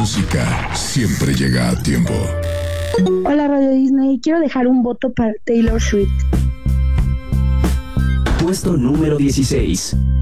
música siempre llega a tiempo. Hola Radio Disney, quiero dejar un voto para Taylor Swift. Puesto número 16.